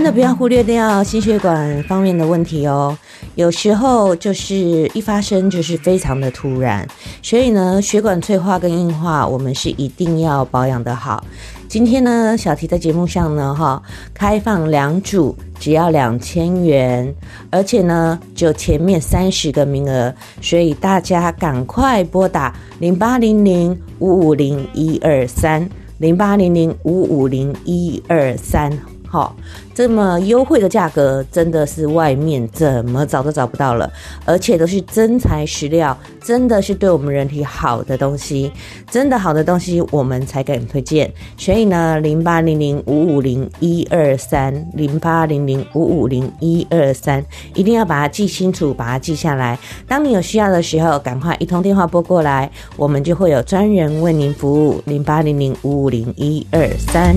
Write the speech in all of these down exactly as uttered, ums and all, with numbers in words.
真的不要忽略掉心血管方面的问题哦，有时候就是一发生就是非常的突然，所以呢，血管脆化跟硬化我们是一定要保养的好。今天呢，小提在节目上呢，哈，开放两组，只要两千元，而且呢，只有前面三十个名额，所以大家赶快拨打零八零零五五零一二三零八零零五五零一二三。好，这么优惠的价格真的是外面怎么找都找不到了，而且都是真材实料，真的是对我们人体好的东西，真的好的东西我们才敢推荐。所以呢，零八零零五五零一二三零八零零五五零一二三，一定要把它记清楚，把它记下来。当你有需要的时候，赶快一通电话拨过来，我们就会有专人为您服务。零八零零五五零一二三。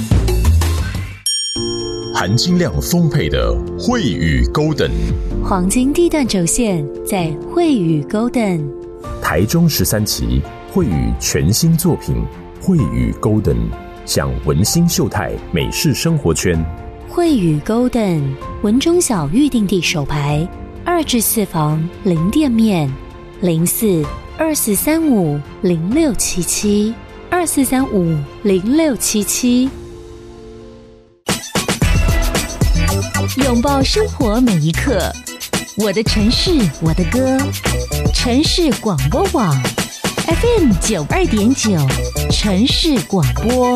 含金量丰沛的慧宇 Golden， 黄金地段轴线在慧宇 Golden， 台中十三期慧宇全新作品慧宇 Golden 向文心秀泰美式生活圈。 慧宇 Golden 文中小预定地首排，二至四房零店面，零四二四三五零六七七二四三五零六七七。拥抱生活每一刻，我的城市我的歌，城市广播网 F M 九二点九，城市广播。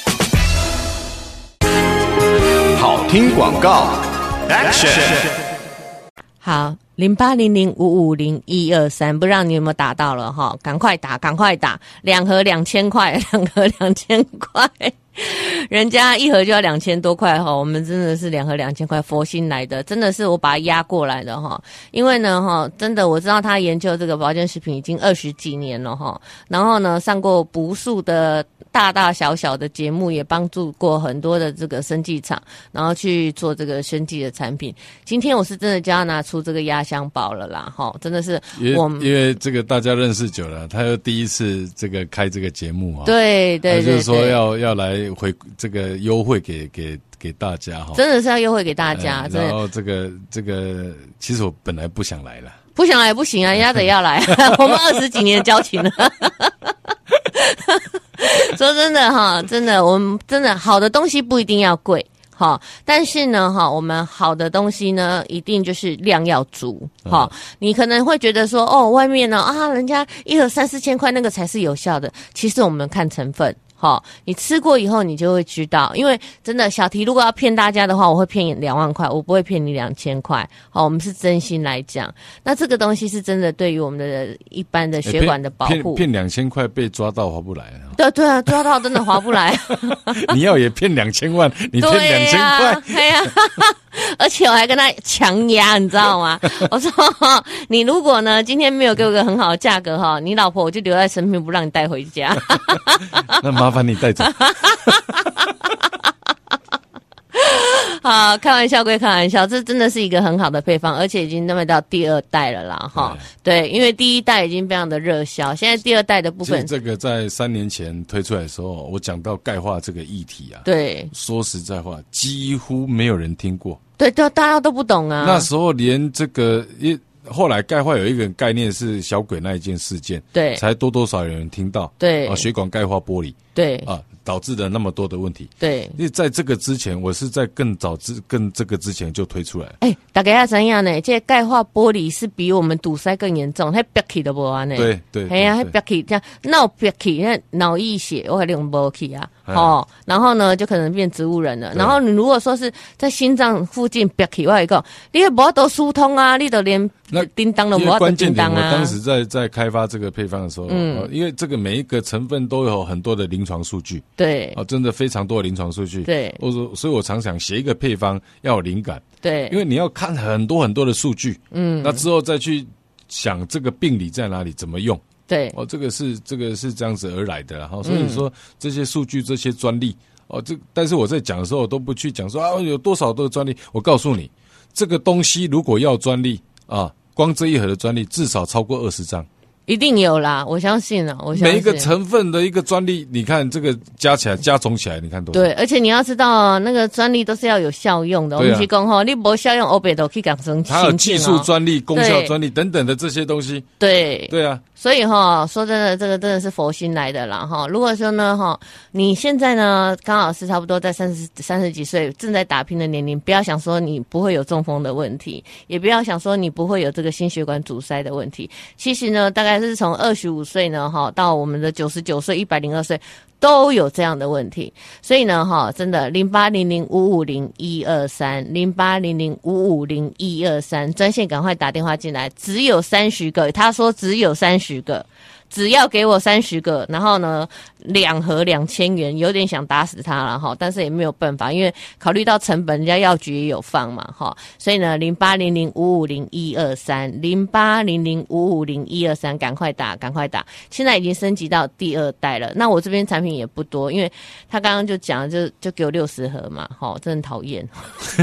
好听广告 ，Action！ 好，零八零零五五零一二三，不知道你有没有打到了哈？赶快打，赶快打，两盒两千块，两盒两千块。人家一盒就要两千多块哈，我们真的是两盒两千块，佛心来的，真的是我把它压过来的哈。因为呢哈，真的我知道他研究这个保健食品已经二十几年了哈，然后呢上过无数的大大小小的节目，也帮助过很多的这个生技厂，然后去做这个生技的产品。今天我是真的就要拿出这个压箱宝了啦哈，真的是我们因为这个大家认识久了，他又第一次这个开这个节目啊， 对对对， 就是说要要来回这个优惠给给给大家哈， 真的是要优惠给大家。 呃、然后这个这个，其实我本来不想来了， 不想来也不行啊，人家得要来，我们二十几年交情了。说真的哈，真的我们真的好的东西不一定要贵。好，但是呢，哈，我们好的东西呢，一定就是量要足。好，你可能会觉得说，哦，外面呢啊，人家一盒三四千块，那个才是有效的。其实我们看成分。好，你吃过以后你就会知道，因为真的小提如果要骗大家的话，我会骗你两万块，我不会骗你两千块。好，我们是真心来讲，那这个东西是真的对于我们的一般的血管的保护。 骗两千块被抓到划不来啊！ 对对啊，抓到真的划不来。 你要也骗两千万，你骗两千块， 对呀、啊，而且我还跟他强压，你知道吗？我说你如果呢今天没有给我个很好的价格哈，你老婆我就留在身边不让你带回家。 那麻烦你带走。 好，开玩笑归开玩笑，这真的是一个很好的配方，而且已经卖到第二代了啦哈。对，因为第一代已经非常的热销，现在第二代的部分， 这个在三年前推出来的时候，我讲到钙化这个议题啊， 对， 说实在话，几乎没有人听过。 对，大家都不懂啊。 那时候连这个一。后来钙化有一个概念是小鬼那一件事件， 对， 才多多少有人听到， 对啊，血管钙化剥离， 对啊，导致了那么多的问题， 对。 因为在这个之前，我是在更早之更这个之前就推出来。 哎、欸，大家要怎样呢？这钙化剥离是比我们堵塞更严重，它憋气都不完呢。 对对， 哎呀，它憋气这样脑憋气，那脑溢血，我还用不气啊。哦，然后呢，就可能变植物人了。然后你如果说是在心脏附近憋气，我还讲，你也无都疏通啊，你都连叮当都无关键点， 啊。 我当时在在开发这个配方的时候，嗯，因为这个每一个成分都有很多的临床数据， 对， 哦，真的非常多的临床数据， 对， 我说，所以我常想写一个配方要有灵感， 对， 因为你要看很多很多的数据， 嗯， 那之后再去想这个病理在哪里，怎么用。 对， 哦，这个是这个是这样子而来的，然后所以说这些数据、这些专利，哦，这但是我在讲的时候，我都不去讲说啊有多少的专利。我告诉你，这个东西如果要专利啊，光这一盒的专利至少超过二十张。 一定有啦，我相信啊，我相信每一个成分的一个专利，你看这个加起来加总起来，你看多少？ 对，而且你要知道，那个专利都是要有效用的。啊、我们是讲吼，你没效用，欧北都可以讲成。 它有技术专利、功效专利等等的这些东西。 对对啊， 所以哈，说真的，这个真的是佛心来的啦哈。如果说呢哈，你现在呢刚好是差不多在三十三十几岁，正在打拼的年龄，不要想说你不会有中风的问题，也不要想说你不会有这个心血管阻塞的问题。其实呢，大概是从二十五岁呢哈到我们的九十九岁、一百零二岁。都有这样的问题，所以呢，哈，真的零八零零五五零一二三零八零零五五零一二三专线赶快打电话进来，只有三十个，他说只有三十个。只要给我三十个，然后呢，两盒两千元，有点想打死他了哈，但是也没有办法，因为考虑到成本，人家药局也有放嘛哈，所以呢，零八零零五五零一二三零八零零五五零一二三，赶快打，赶快打！现在已经升级到第二代了。那我这边产品也不多，因为他刚刚就讲，就就给我六十盒嘛，哈，真的很讨厌。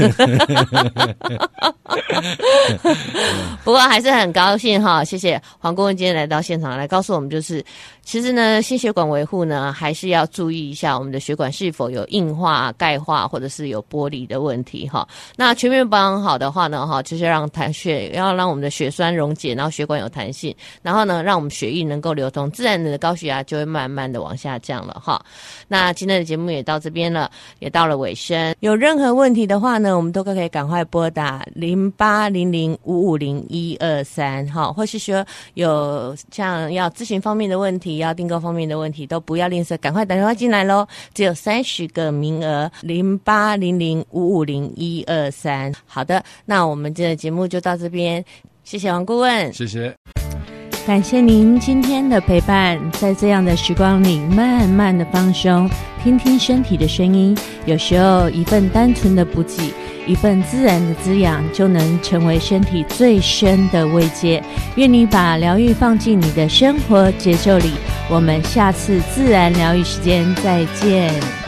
不过还是很高兴哈，谢谢黄顾问今天来到现场来告诉我们，就是其实呢，心血管维护呢，还是要注意一下我们的血管是否有硬化、钙化，或者是有剥离的问题哈。那全面保养好的话呢，哈，就是让弹血，要让我们的血栓溶解，然后血管有弹性，然后呢，让我们血液能够流通，自然的高血压就会慢慢的往下降了哈。那今天的节目也到这边了，也到了尾声。有任何问题的话呢，我们都可以赶快拨打零八零零五五零一二三哈，或是说有像要咨询方面的问题，要订购方面的问题，都不要吝啬，赶快打电话进来咯，只有三十个名额，零八零零五五零一二三。好的，那我们今天的节目就到这边，谢谢王顾问， 谢谢。 感谢您今天的陪伴，在这样的时光里慢慢的放松，听听身体的声音，有时候一份单纯的补给，一份自然的滋养，就能成为身体最深的慰藉。愿你把疗愈放进你的生活节奏里，我们下次自然疗愈时间再见。